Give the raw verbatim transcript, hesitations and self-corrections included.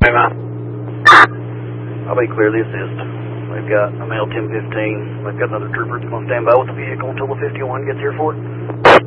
Hey, man. I'll be clear the assist. We've got a male ten fifteen. We've got another trooper that's going to stand by with the vehicle until the fifty-one gets here for it.